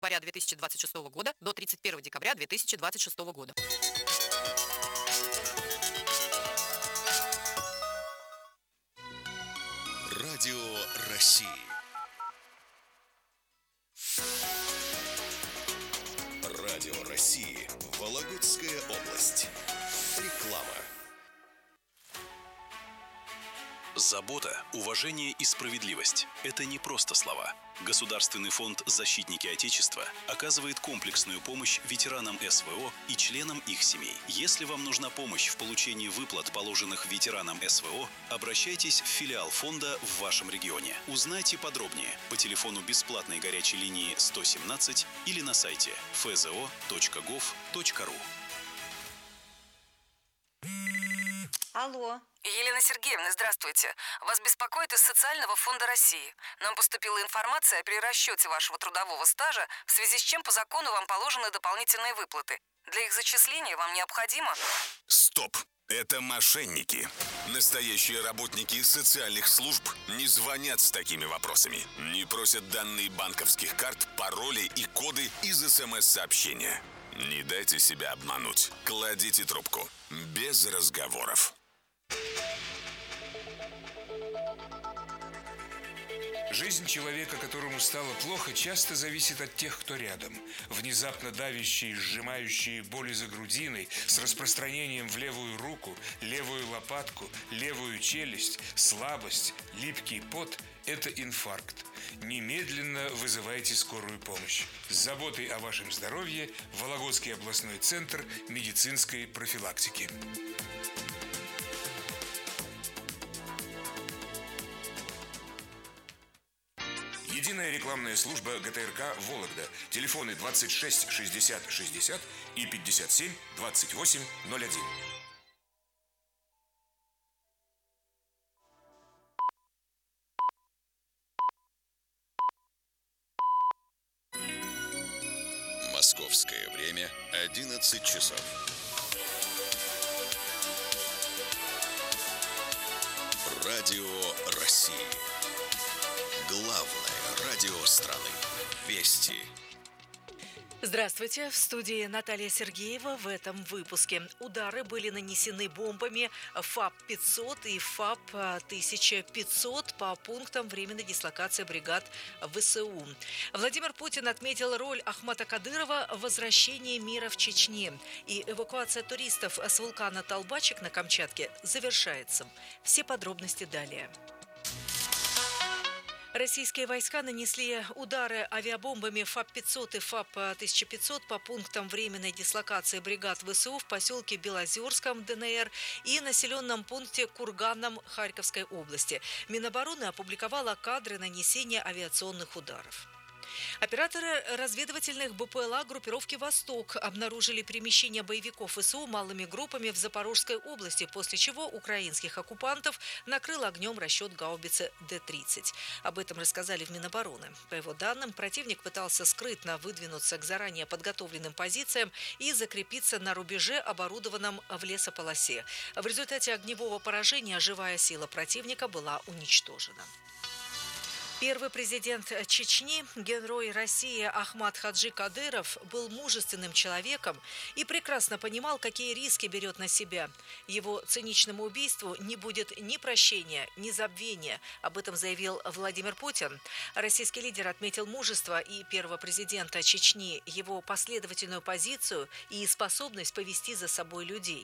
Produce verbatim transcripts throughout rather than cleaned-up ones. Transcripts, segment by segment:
января две тысячи двадцать шестого года до тридцать первого декабря две тысячи двадцать шестого года. Радио России. Радио России. Вологодская область. Реклама. Забота, уважение и справедливость – это не просто слова. Государственный фонд «Защитники Отечества» оказывает комплексную помощь ветеранам эс вэ о и членам их семей. Если вам нужна помощь в получении выплат, положенных ветеранам эс вэ о, обращайтесь в филиал фонда в вашем регионе. Узнайте подробнее по телефону бесплатной горячей линии сто семнадцать или на сайте эф зэ о точка гов точка ру. Алло. Елена Сергеевна, здравствуйте. Вас беспокоит из Социального фонда России. Нам поступила информация о перерасчете вашего трудового стажа, в связи с чем по закону вам положены дополнительные выплаты. Для их зачисления вам необходимо... Стоп! Это мошенники. Настоящие работники социальных служб не звонят с такими вопросами. Не просят данные банковских карт, пароли и коды из эс эм эс-сообщения. Не дайте себя обмануть. Кладите трубку. Без разговоров. Жизнь человека, которому стало плохо, часто зависит от тех, кто рядом. Внезапно давящие, сжимающие боли за грудиной, с распространением в левую руку, левую лопатку, левую челюсть, слабость, липкий пот – это инфаркт. Немедленно вызывайте скорую помощь. С заботой о вашем здоровье Вологодский областной центр медицинской профилактики. Единая рекламная служба гэ тэ эр ка «Вологда». Телефоны двадцать шесть шестьдесят шестьдесят и пятьдесят семь двадцать восемь ноль один. Московское время одиннадцать часов. Радио России. Главное радио страны. Вести. Здравствуйте, в студии Наталья Сергеева. В этом выпуске удары были нанесены бомбами ФАП пятьсот и ФАП тысяча пятьсот по пунктам временной дислокации бригад вэ эс у. Владимир Путин отметил роль Ахмата Кадырова в возвращении мира в Чечне. И эвакуация туристов с вулкана Толбачик на Камчатке завершается. Все подробности далее. Российские войска нанесли удары авиабомбами ФАП пятьсот и ФАП тысяча пятьсот по пунктам временной дислокации бригад вэ эс у в поселке Белозерском, дэ эн эр, и населенном пункте Курганном Харьковской области. Минобороны опубликовала кадры нанесения авиационных ударов. Операторы разведывательных бэ пэ эл а группировки «Восток» обнаружили перемещение боевиков вэ эс у малыми группами в Запорожской области, после чего украинских оккупантов накрыл огнем расчет гаубицы дэ тридцать. Об этом рассказали в Минобороны. По его данным, противник пытался скрытно выдвинуться к заранее подготовленным позициям и закрепиться на рубеже, оборудованном в лесополосе. В результате огневого поражения живая сила противника была уничтожена. Первый президент Чечни, герой России Ахмат Хаджи Кадыров, был мужественным человеком и прекрасно понимал, какие риски берет на себя. Его циничному убийству не будет ни прощения, ни забвения. Об этом заявил Владимир Путин. Российский лидер отметил мужество и первого президента Чечни, его последовательную позицию и способность повести за собой людей.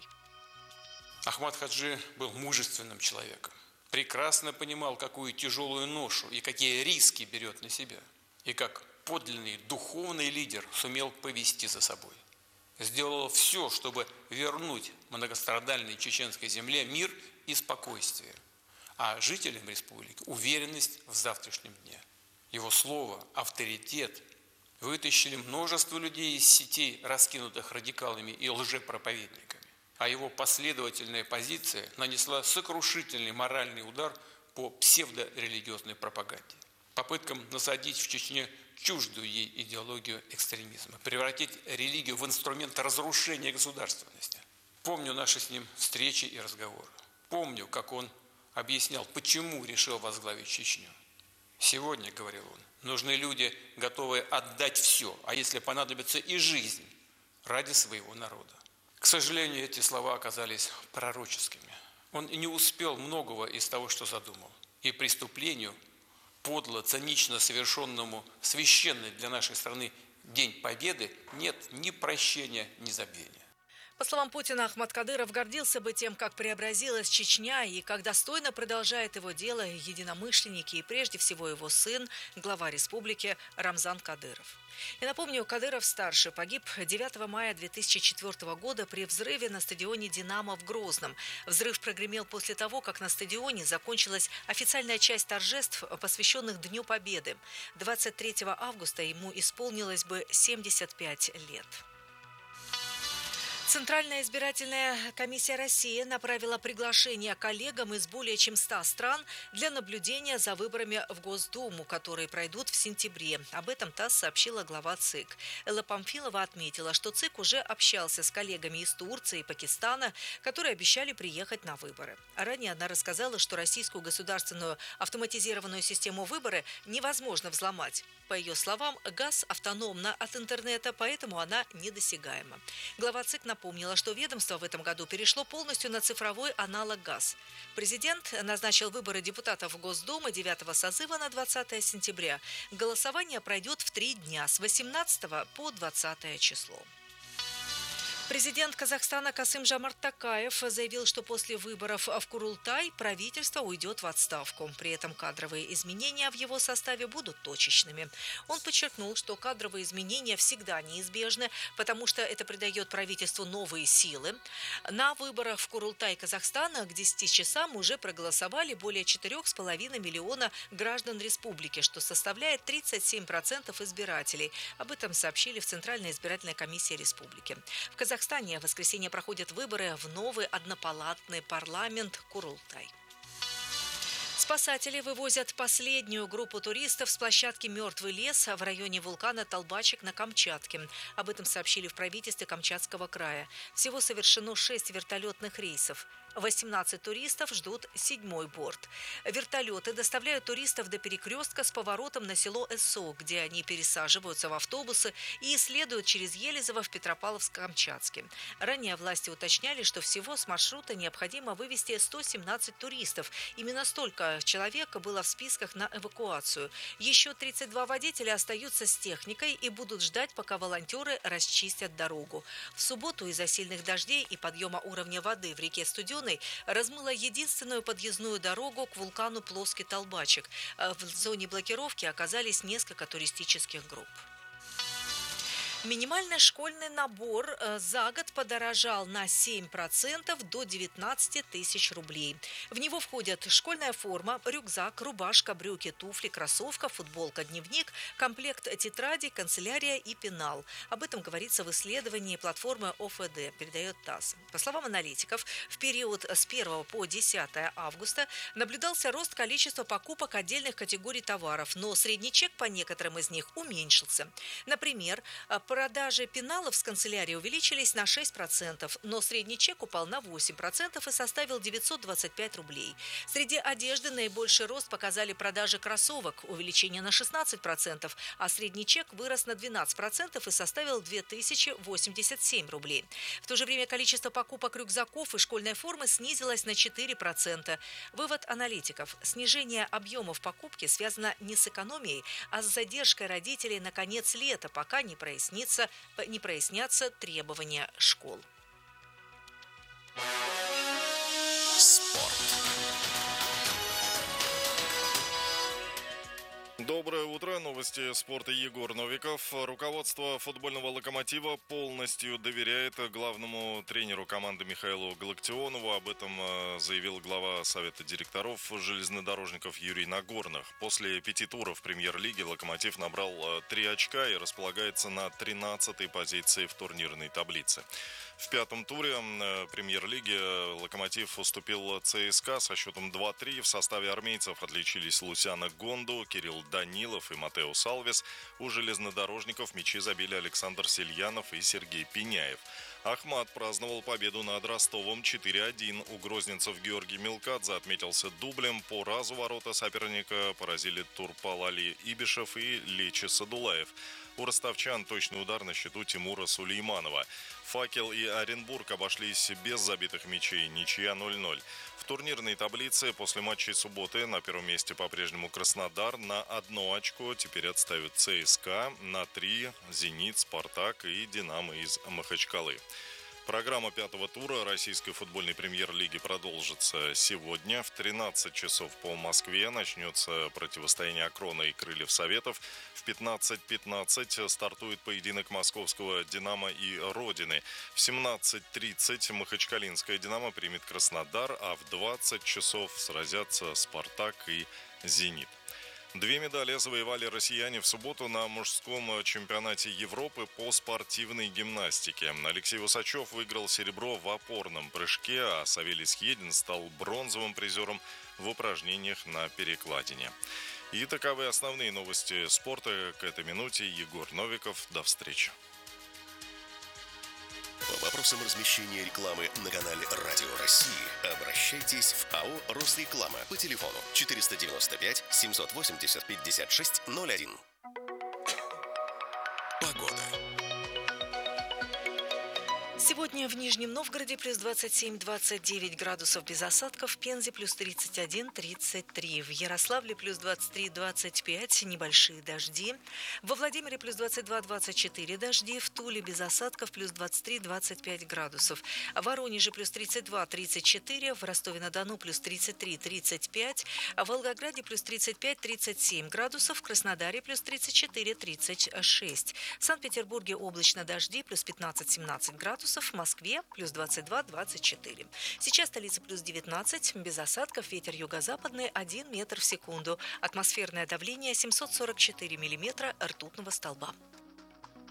Ахмат Хаджи был мужественным человеком. Прекрасно понимал, какую тяжелую ношу и какие риски берет на себя. И как подлинный духовный лидер сумел повести за собой. Сделал все, чтобы вернуть многострадальной чеченской земле мир и спокойствие. А жителям республики уверенность в завтрашнем дне. Его слово, авторитет вытащили множество людей из сетей, раскинутых радикалами и лжепроповедниками. А его последовательная позиция нанесла сокрушительный моральный удар по псевдорелигиозной пропаганде. Попыткам насадить в Чечне чуждую ей идеологию экстремизма, превратить религию в инструмент разрушения государственности. Помню наши с ним встречи и разговоры. Помню, как он объяснял, почему решил возглавить Чечню. Сегодня, говорил он, нужны люди, готовые отдать все, а если понадобится и жизнь, ради своего народа. К сожалению, эти слова оказались пророческими. Он не успел многого из того, что задумал. И преступлению, подло, цинично совершенному священный для нашей страны День Победы, нет ни прощения, ни забвения. По словам Путина, Ахмад Кадыров гордился бы тем, как преобразилась Чечня и как достойно продолжает его дело единомышленники и прежде всего его сын, глава республики Рамзан Кадыров. И напомню, Кадыров-старший погиб девятого мая две тысячи четвёртого года при взрыве на стадионе «Динамо» в Грозном. Взрыв прогремел после того, как на стадионе закончилась официальная часть торжеств, посвященных Дню Победы. двадцать третьего августа ему исполнилось бы семьдесят пять лет. Центральная избирательная комиссия России направила приглашение коллегам из более чем ста стран для наблюдения за выборами в Госдуму, которые пройдут в сентябре. Об этом ТАСС сообщила глава ЦИК. Элла Памфилова отметила, что ЦИК уже общался с коллегами из Турции и Пакистана, которые обещали приехать на выборы. Ранее она рассказала, что российскую государственную автоматизированную систему выбора невозможно взломать. По ее словам, ГАЗ автономна от интернета, поэтому она недосягаема. Глава ЦИК напомнила, что ведомство в этом году перешло полностью на цифровой аналог ГАЗ. Президент назначил выборы депутатов Госдумы девятого созыва на двадцатое сентября. Голосование пройдет в три дня с восемнадцатого по двадцатое число. Президент Казахстана Касым-Жомарт Токаев заявил, что после выборов в Курултай правительство уйдет в отставку. При этом кадровые изменения в его составе будут точечными. Он подчеркнул, что кадровые изменения всегда неизбежны, потому что это придает правительству новые силы. На выборах в Курултай Казахстана к десяти часам уже проголосовали более четырёх с половиной миллиона граждан республики, что составляет тридцать семь процентов избирателей. Об этом сообщили в Центральной избирательной комиссии республики. В Казахстане В Казахстане в воскресенье проходят выборы в новый однопалатный парламент Курултай. Спасатели вывозят последнюю группу туристов с площадки «Мертвый лес» в районе вулкана Толбачик на Камчатке. Об этом сообщили в правительстве Камчатского края. Всего совершено шесть вертолетных рейсов. восемнадцать туристов ждут седьмой борт. Вертолеты доставляют туристов до перекрестка с поворотом на село Эссо, где они пересаживаются в автобусы и следуют через Елизово в Петропавловск-Камчатский. Ранее власти уточняли, что всего с маршрута необходимо вывести сто семнадцать туристов. Именно столько человек было в списках на эвакуацию. Еще тридцать два водителя остаются с техникой и будут ждать, пока волонтеры расчистят дорогу. В субботу из-за сильных дождей и подъема уровня воды в реке Студеной размыло единственную подъездную дорогу к вулкану Плоский Толбачик. В зоне блокировки оказались несколько туристических групп. Минимальный школьный набор за год подорожал на семь процентов до девятнадцати тысяч рублей. В него входят школьная форма, рюкзак, рубашка, брюки, туфли, кроссовка, футболка, дневник, комплект тетрадей, канцелярия и пенал. Об этом говорится в исследовании платформы ОФД, передает ТАСС. По словам аналитиков, в период с первого по десятое августа наблюдался рост количества покупок отдельных категорий товаров, но средний чек по некоторым из них уменьшился. Например, продажи пеналов с канцелярии увеличились на шесть процентов, но средний чек упал на восемь процентов и составил девятьсот двадцать пять рублей. Среди одежды наибольший рост показали продажи кроссовок, увеличение на шестнадцать процентов, а средний чек вырос на двенадцать процентов и составил две тысячи восемьдесят семь рублей. В то же время количество покупок рюкзаков и школьной формы снизилось на четыре процента. Вывод аналитиков: снижение объемов покупки связано не с экономией, а с задержкой родителей на конец лета, пока не прояснится не прояснятся требования школ. Спорт. Доброе утро. Новости спорта. Егор Новиков. Руководство футбольного «Локомотива» полностью доверяет главному тренеру команды Михаилу Галактионову. Об этом заявил глава Совета директоров железнодорожников Юрий Нагорных. После пяти туров премьер-лиги «Локомотив» набрал три очка и располагается на тринадцатой позиции в турнирной таблице. В пятом туре премьер-лиги «Локомотив» уступил ЦСКА со счетом два-три. В составе армейцев отличились Лусяна Гонду, Кирилл Данилов и Матео Салвис. У железнодорожников мячи забили Александр Сельянов и Сергей Пеняев. Ахмат праздновал победу над Ростовом четыре один. У грозненцев Георгий Мелкадзе отметился дублем. По разу ворота соперника поразили Турпал Али Ибишев и Лечи Садулаев. У ростовчан точный удар на счету Тимура Сулейманова. «Факел» и Оренбург обошлись без забитых мячей, ничья ноль ноль. В турнирной таблице после матчей субботы на первом месте по-прежнему Краснодар, на одно очко теперь отставят ЦСКА, на три «Зенит», «Спартак» и «Динамо» из Махачкалы. Программа пятого тура российской футбольной премьер-лиги продолжится сегодня. В тринадцать часов по Москве начнется противостояние «Акрона» и «Крыльев Советов». В пятнадцать пятнадцать стартует поединок московского «Динамо» и «Родины». В семнадцать тридцать махачкалинская «Динамо» примет Краснодар, а в двадцать часов сразятся «Спартак» и «Зенит». Две медали завоевали россияне в субботу на мужском чемпионате Европы по спортивной гимнастике. Алексей Усачев выиграл серебро в опорном прыжке, а Савелий Сьедин стал бронзовым призером в упражнениях на перекладине. И таковы основные новости спорта к этой минуте. Егор Новиков. До встречи. По вопросам размещения рекламы на канале Радио России обращайтесь в АО «Росреклама» по телефону четыреста девяносто пять семьсот восемьдесят пятьдесят шесть ноль один. Погода. Сегодня в Нижнем Новгороде плюс двадцать семь - двадцать девять градусов без осадков, в Пензе плюс тридцать один - тридцать три, в Ярославле плюс двадцать три - двадцать пять, небольшие дожди, во Владимире плюс двадцать два - двадцать четыре дожди, в Туле без осадков плюс двадцать три - двадцать пять градусов, в Воронеже плюс тридцать два - тридцать четыре, в Ростове-на-Дону плюс тридцать три - тридцать пять, в Волгограде плюс тридцать пять - тридцать семь градусов, в Краснодаре плюс тридцать четыре - тридцать шесть, в Санкт-Петербурге облачно дожди плюс пятнадцать - семнадцать градусов, в Москве плюс двадцать два - двадцать четыре. Сейчас столица плюс девятнадцать, без осадков, ветер юго-западный один метр в секунду. Атмосферное давление семьсот сорок четыре миллиметра ртутного столба.